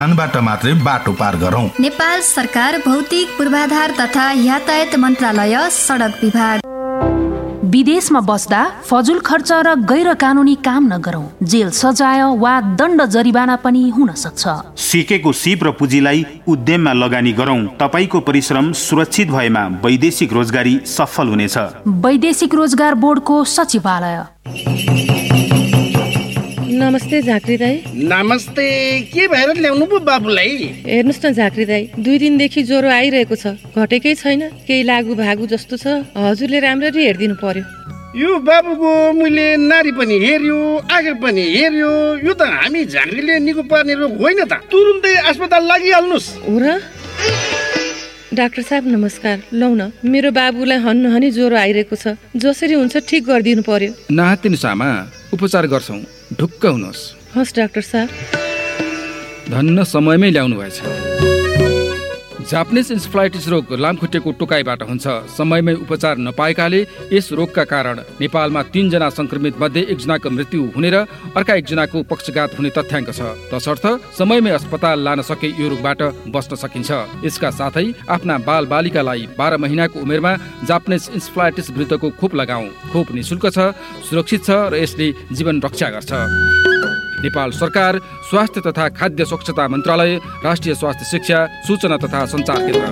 बाट मात्रै बाटो पार गरौँ। नेपाल सरकार भौतिक पूर्वाधार तथा यातायात मन्त्रालय सडक विभाग। विदेशमा बस्दा फजुल खर्च र गैर कानुनी काम नगरौं। जेल सजाय वा दण्ड जरिवाना पनि हुन सक्छ। सिकेको सिप र पुँजीलाई उद्यममा लगानी गरौं। तपाईको परिश्रम सुरक्षित भएमा वैदेशिक रोजगारी सफल हुनेछ। वैदेशिक रोजगार बोर्डको सचिवालय। नमस्ते झाँक्री दाई। नमस्ते। के भएर ल्याउनु पो बाबुलाई? हेर्नुस् न झाँक्री दाई, 2 दिनदेखि ज्वरो आइरहेको छ, घटेकै छैन। केही लागु भागु जस्तो छ। हजुरले राम्ररी हेरिदिनु पर्यो। यो बाबुको मैले नारी पनि हेर्यो, आगर पनि हेर्यो। यो त हामी झाँक्रीले निको पार्ने रोग होइन त। तुरुन्तै अस्पताल लागिहाल्नुस्। हो र? डाक्टर साहब नमस्कार। लौ न, मेरो बाबुलाई हन्नहनी ज्वरो आइरहेको छ। जसरी हुन्छ ठिक गरिदिनु पर्यो। नहातिनुस् आमा, उपचार गर्छौँ। ढुक्क हुनुहोस्। हस् डाक्टर साहब। धन्न समयमै ल्याउनु भएछ। जापानिज इन्सेफ्लाइटिस रोग लामखुट्टेको टोकाइबाट हुन्छ। समयमै उपचार नपाएकाले यस रोगका कारण नेपालमा 3 जना संक्रमित मध्ये 1 जनाको मृत्यु हुने र अर्का 1 जनाको पक्षघात हुने तथ्याङ्क छ। तसर्थ समयमै अस्पताल लान सके यो रोगबाट बच्न सकिन्छ। यसका साथै आफ्ना बालबालिकालाई 12 महिनाको उमेरमा जापानिज इन्सेफ्लाइटिस विरुद्धको खोप लगाऊ। खोप निशुल्क छ, सुरक्षित छ र यसले जीवन रक्षा गर्छ। नेपाल सरकार, स्वास्थ्य तथा खाद्य स्वच्छता मन्त्रालय, राष्ट्रिय स्वास्थ्य शिक्षा, सूचना तथा सञ्चार केन्द्र।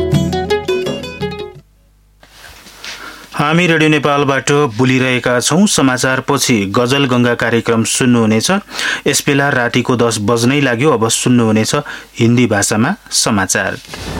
हामी रेडियो नेपालबाट बोलिरहेका छौँ। समाचारपछि गजल गङ्गा कार्यक्रम सुन्नुहुनेछ। यसबेला रातिको 10 बज्नै लाग्यो। अब सुन्नुहुनेछ हिन्दी भाषामा समाचार।